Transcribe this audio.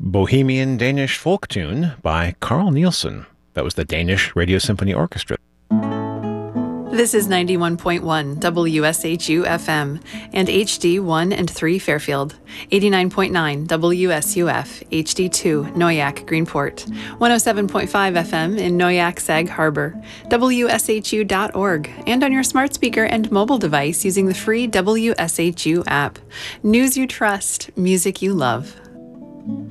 Bohemian Danish folk tune by Carl Nielsen. That was the Danish Radio Symphony Orchestra. This is 91.1 WSHU FM and HD 1 and 3 Fairfield, 89.9 WSUF HD2 Noyak Greenport, 107.5 FM in Noyak Sag Harbor, WSHU.org, and on your smart speaker and mobile device using the free WSHU app. News you trust, music you love.